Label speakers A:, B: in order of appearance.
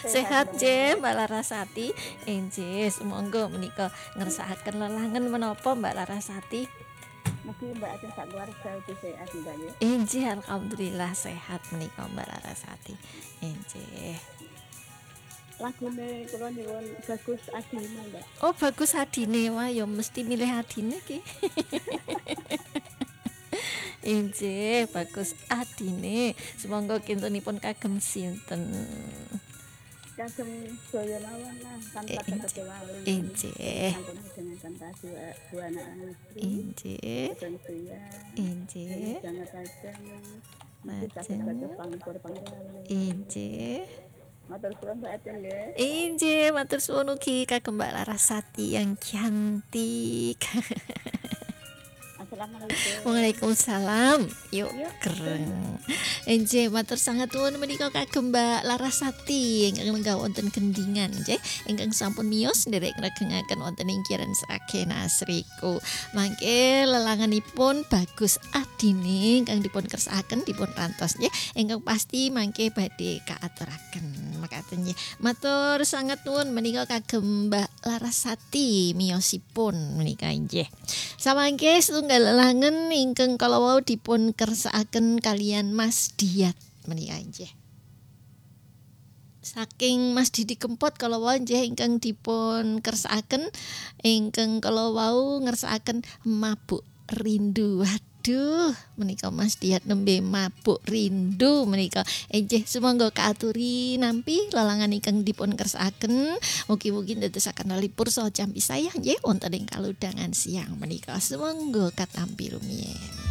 A: Sehat nggih Mbak Larasati. Nggih, sumangga menika ngersakaken lelangen menapa Mbak Larasati?
B: Mugi Mbak Ajeng sak keluarga ugi sehat Mbak ya.
A: Nggih, alhamdulillah sehat menika Mbak Larasati. Nggih.
B: Lagune kula nyuwun Bagus Adina Mbak.
A: Oh, Bagus Adine wah ya mesti milih Adine ki. Nggih, Bagus Adine. Sumangga kintunipun kagem sinten?
B: Kagem Joyo Lawan lah tanpa terkecuali.
A: Nggih.
B: Sampun dengan tanpa dua anak istri.
A: Nggih.
B: Sedang Suya.
A: Nggih.
B: Jangan tajam.
A: Lajeng.
B: Pangkur pangkur.
A: Nggih.
B: Matur suwun Mbak Ajeng nggih.
A: Injih, matur suwun ugi kagem Mbak Larasati yang cantik.
B: Assalamualaikum.
A: Waalaikumsalam. Yuk, keren. Injih, matur sangat nuwun menika kagem Mbak Larasati ingkang lenggah wonten gendingan nggih. Ingkang sampun miyos nderek ngregengaken wonten ing Kiren Sragen Asriku. Mangke lelanganipun Bagus Adine ingkang dipun kersakaken dipun rantos nggih. Ingkang pasti mangke badhe kaaturaken. Makaten nggih. Matur sangat nuwun menika kagem Mbak Larasati miyosipun menika nggih. Samangke setunggal lelangen ingkang kala wau dipun kersakaken kalian Mas Diat menika nggih. Saking Mas Didi Kempot kala wau nggih ingkang dipun kersakaken ingkang kala wau ngersakaken Mabuk Rindu. Waduh, menika Mas Diat nembe mabuk rindu menika. Nggih, sumangga kaaturi nampi lelangan ingkang dipun kersakaken. Mugi-mugi ndadosaken lipur saha jampi sayang nggih wonten ing kaludhangan siang menika. Sumangga katampi rumiyin.